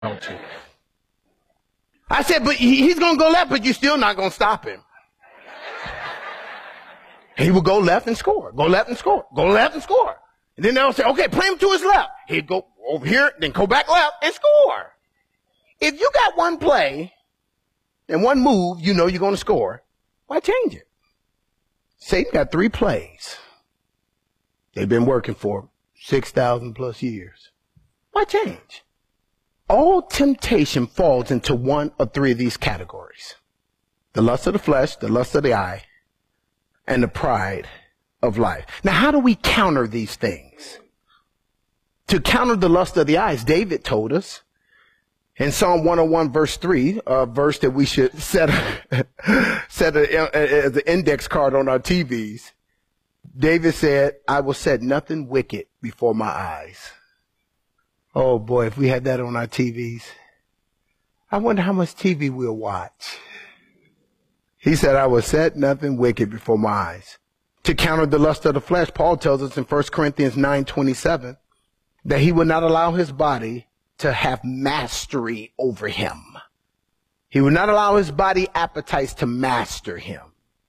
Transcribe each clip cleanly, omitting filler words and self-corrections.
don't you? I said, but he's going to go left, but you're still not going to stop him. He would go left and score, go left and score, go left and score. And then they'll say, okay, play him to his left. He'd go over here, then go back left and score. If you got one play and one move, you know you're going to score. Why change it? Satan got 3 plays. They've been working for 6,000 plus years. Why change? All temptation falls into one of 3 of these categories. The lust of the flesh, the lust of the eye, and the pride of life. Now, how do we counter these things? To counter the lust of the eyes, David told us in Psalm 101 verse 3, a verse that we should set as an index card on our TVs. David said, I will set nothing wicked before my eyes. Oh boy, if we had that on our TVs, I wonder how much TV we'll watch. He said, I will set nothing wicked before my eyes. To counter the lust of the flesh, Paul tells us in 1 Corinthians 9:27 that he will not allow his body to have mastery over him. He will not allow his body appetites to master him.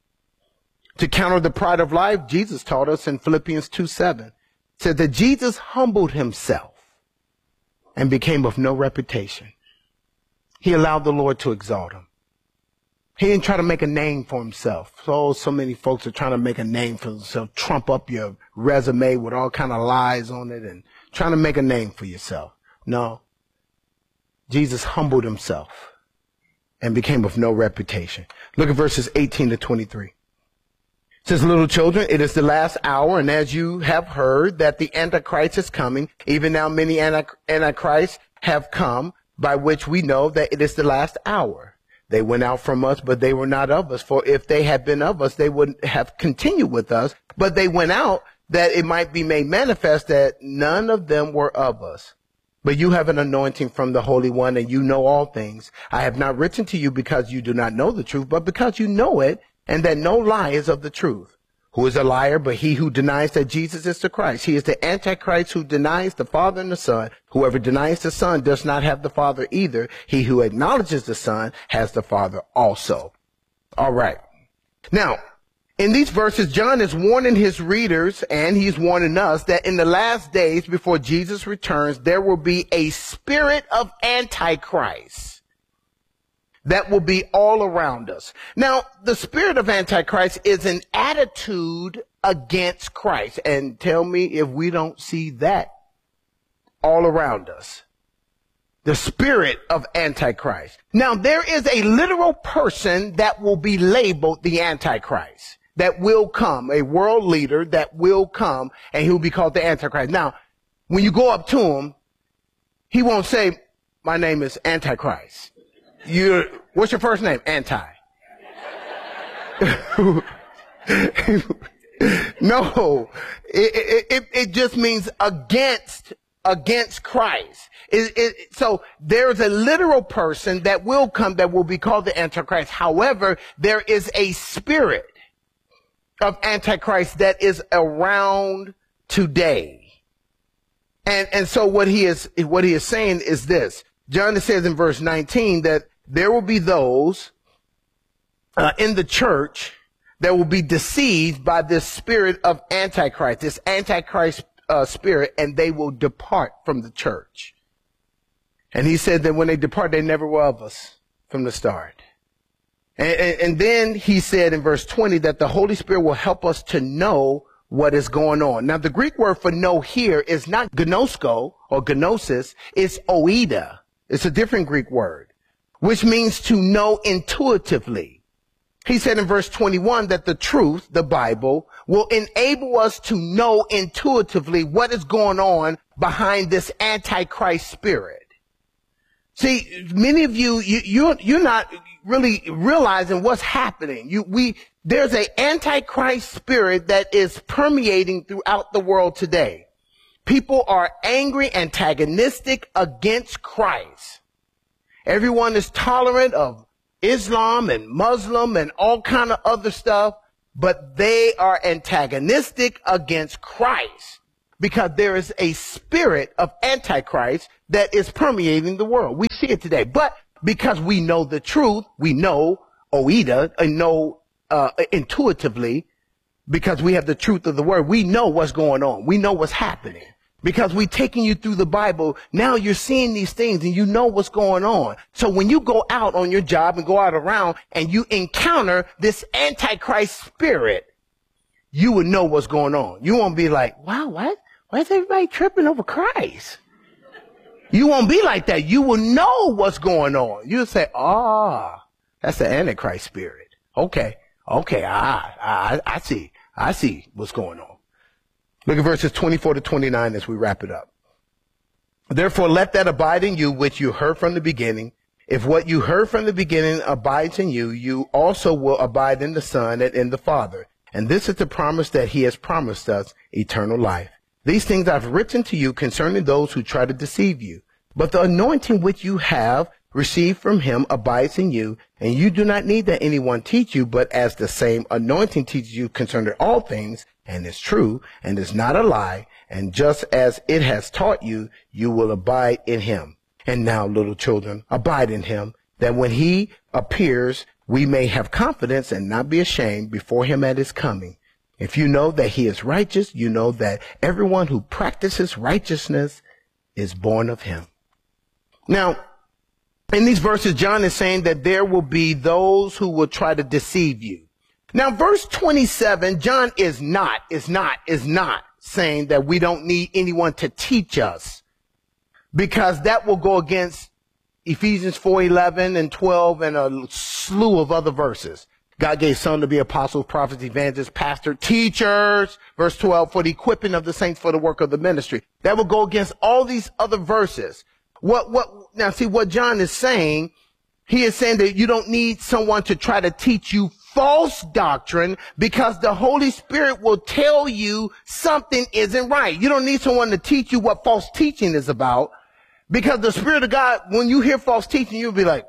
To counter the pride of life, Jesus taught us in Philippians 2:7, said that Jesus humbled himself and became of no reputation. He allowed the Lord to exalt him. He didn't try to make a name for himself. So many folks are trying to make a name for themselves, trump up your resume with all kind of lies on it and trying to make a name for yourself. No. Jesus humbled himself and became of no reputation. Look at verses 18 to 23. It says, little children, it is the last hour, and as you have heard that the Antichrist is coming, even now many Antichrists have come, by which we know that it is the last hour. They went out from us, but they were not of us. For if they had been of us, they would have continued with us. But they went out that it might be made manifest that none of them were of us. But you have an anointing from the Holy One, and you know all things. I have not written to you because you do not know the truth, but because you know it, and that no lie is of the truth. Who is a liar but he who denies that Jesus is the Christ? He is the Antichrist who denies the Father and the Son. Whoever denies the Son does not have the Father either. He who acknowledges the Son has the Father also. All right. Now, in these verses, John is warning his readers, and he's warning us, that in the last days before Jesus returns, there will be a spirit of Antichrist that will be all around us. Now, the spirit of Antichrist is an attitude against Christ. And tell me if we don't see that all around us. The spirit of Antichrist. Now, there is a literal person that will be labeled the Antichrist, that will come, a world leader that will come, and he'll be called the Antichrist. Now, when you go up to him, he won't say, my name is Antichrist. What's your first name? Anti. No, it just means against Christ. So there's a literal person that will come that will be called the Antichrist. However, there is a spirit of Antichrist that is around today. And so what he is saying is this. John says in verse 19 that there will be those in the church that will be deceived by this spirit of Antichrist, this Antichrist spirit, and they will depart from the church. And he said that when they depart, they never were of us from the start. And then he said in verse 20 that the Holy Spirit will help us to know what is going on. Now, the Greek word for know here is not gnosko or gnosis, it's oida. It's a different Greek word, which means to know intuitively. He said in verse 21 that the truth, the Bible, will enable us to know intuitively what is going on behind this Antichrist spirit. See, many of you're not really realizing what's happening. There's an Antichrist spirit that is permeating throughout the world today. People are angry, antagonistic against Christ. Everyone is tolerant of Islam and Muslim and all kind of other stuff, but they are antagonistic against Christ. because there is a spirit of Antichrist that is permeating the world. We see it today. But because we know the truth, we know OIDA and know intuitively, because we have the truth of the word, we know what's going on. We know what's happening. Because we're taking you through the Bible, now you're seeing these things and you know what's going on. So when you go out on your job and go out around and you encounter this Antichrist spirit, you would know what's going on. You won't be like, wow, why is everybody tripping over Christ? You won't be like that. You will know what's going on. You'll say, that's the Antichrist spirit. Okay, I see what's going on. Look at verses 24 to 29 as we wrap it up. Therefore, let that abide in you which you heard from the beginning. If what you heard from the beginning abides in you, you also will abide in the Son and in the Father. And this is the promise that he has promised us, eternal life. These things I've written to you concerning those who try to deceive you. But the anointing which you have received from him abides in you, and you do not need that anyone teach you, but as the same anointing teaches you concerning all things, and is true, and is not a lie, and just as it has taught you, you will abide in him. And now, little children, abide in him, that when he appears, we may have confidence and not be ashamed before him at his coming. If you know that he is righteous, you know that everyone who practices righteousness is born of him. Now, in these verses, John is saying that there will be those who will try to deceive you. Now, verse 27, John is not saying that we don't need anyone to teach us, because that will go against Ephesians 4:11 and 12 and a slew of other verses. God gave some to be apostles, prophets, evangelists, pastors, teachers. Verse 12, for the equipping of the saints for the work of the ministry. That will go against all these other verses. Now see what John is saying. He is saying that you don't need someone to try to teach you false doctrine, because the Holy Spirit will tell you something isn't right. You don't need someone to teach you what false teaching is about, because the Spirit of God, when you hear false teaching, you'll be like,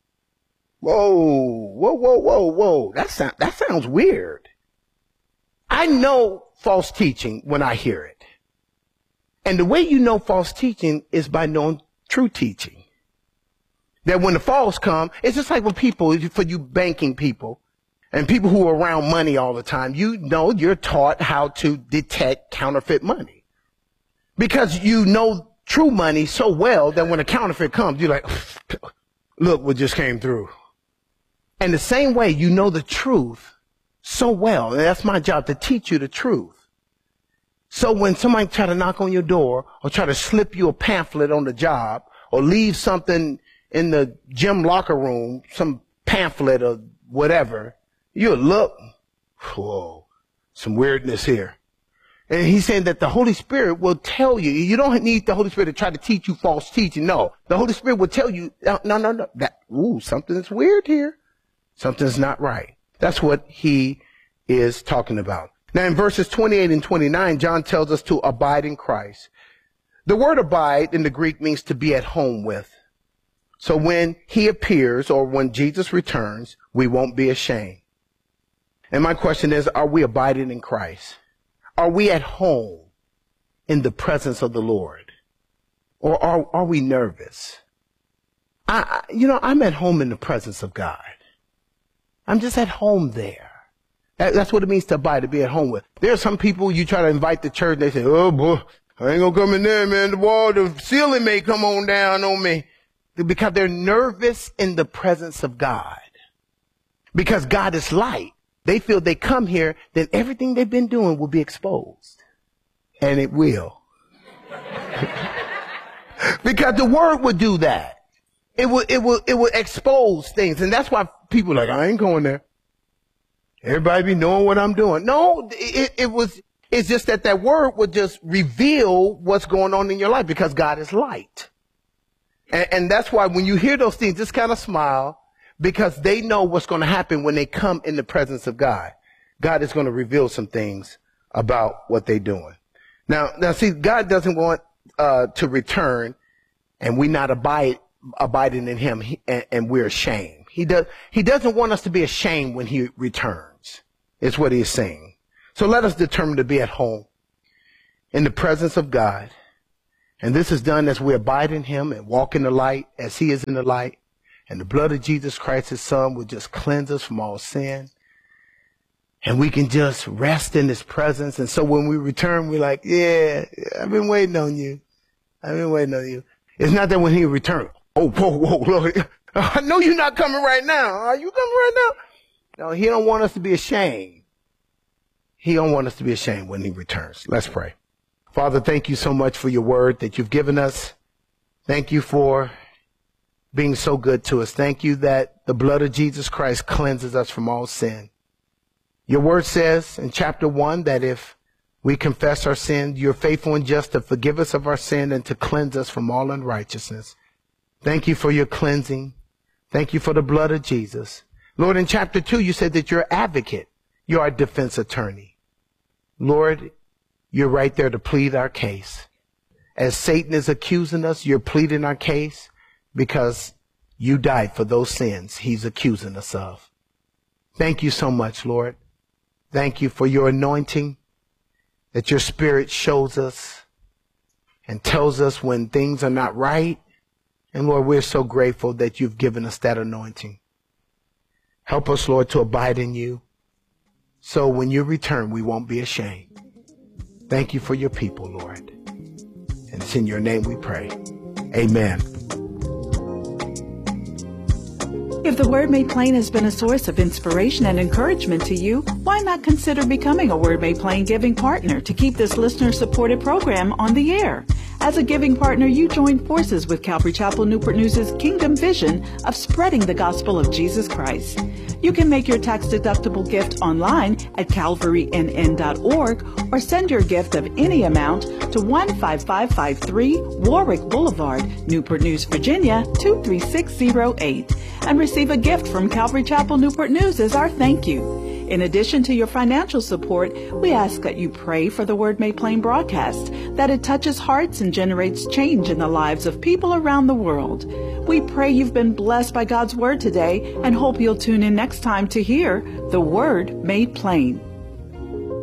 whoa. That sounds weird. I know false teaching when I hear it. And the way you know false teaching is by knowing true teaching. That when the false come, it's just like when people, for you banking people and people who are around money all the time, you know, you're taught how to detect counterfeit money, because you know true money so well that when a counterfeit comes, you're like, look what just came through. And the same way, you know the truth so well. And that's my job, to teach you the truth. So when somebody try to knock on your door or try to slip you a pamphlet on the job or leave something in the gym locker room, some pamphlet or whatever, you'll look, whoa, some weirdness here. And he's saying that the Holy Spirit will tell you. You don't need the Holy Spirit to try to teach you false teaching. No, the Holy Spirit will tell you, no, something's weird here. Something's not right. That's what he is talking about. Now, in verses 28 and 29, John tells us to abide in Christ. The word abide in the Greek means to be at home with. So when he appears, or when Jesus returns, we won't be ashamed. And my question is, are we abiding in Christ? Are we at home in the presence of the Lord? Or are we nervous? I'm at home in the presence of God. I'm just at home there. That's what it means to abide, to be at home with. There are some people you try to invite to church, and they say, oh boy, I ain't gonna come in there, man. The ceiling may come on down on me. Because they're nervous in the presence of God. Because God is light. They feel they come here, then everything they've been doing will be exposed. And it will. Because the word would do that. It will expose things. And that's why people are like, I ain't going there. Everybody be knowing what I'm doing. No, it's just that word would just reveal what's going on in your life, because God is light. And that's why when you hear those things, just kind of smile, because they know what's going to happen when they come in the presence of God. God is going to reveal some things about what they're doing. Now see, God doesn't want to return and we not abiding in him, and we're ashamed. He doesn't want us to be ashamed when he returns, is what he is saying. So let us determine to be at home in the presence of God. And this is done as we abide in him and walk in the light as he is in the light. And the blood of Jesus Christ, his son, will just cleanse us from all sin. And we can just rest in his presence. And so when we return, we're like, yeah, I've been waiting on you. I've been waiting on you. It's not that when he returns, oh, whoa, Lord, I know you're not coming right now. Are you coming right now? No, he don't want us to be ashamed. He don't want us to be ashamed when he returns. Let's pray. Father, thank you so much for your word that you've given us. Thank you for being so good to us. Thank you that the blood of Jesus Christ cleanses us from all sin. Your word says in chapter 1 that if we confess our sin, you're faithful and just to forgive us of our sin and to cleanse us from all unrighteousness. Thank you for your cleansing. Thank you for the blood of Jesus. Lord, in chapter 2, you said that you're advocate. You're our defense attorney. Lord, you're right there to plead our case. As Satan is accusing us, you're pleading our case because you died for those sins he's accusing us of. Thank you so much, Lord. Thank you for your anointing, that your spirit shows us and tells us when things are not right. And Lord, we're so grateful that you've given us that anointing. Help us, Lord, to abide in you. So when you return, we won't be ashamed. Thank you for your people, Lord. And it's in your name we pray. Amen. If the Word Made Plain has been a source of inspiration and encouragement to you, why not consider becoming a Word Made Plain giving partner to keep this listener-supported program on the air? As a giving partner, you join forces with Calvary Chapel Newport News' Kingdom Vision of spreading the gospel of Jesus Christ. You can make your tax-deductible gift online at calvarynn.org or send your gift of any amount to 15553 Warwick Boulevard, Newport News, Virginia 23608 and receive a gift from Calvary Chapel Newport News as our thank you. In addition to your financial support, we ask that you pray for the Word Made Plain broadcast, that it touches hearts and generates change in the lives of people around the world. We pray you've been blessed by God's Word today and hope you'll tune in next time to hear the Word Made Plain.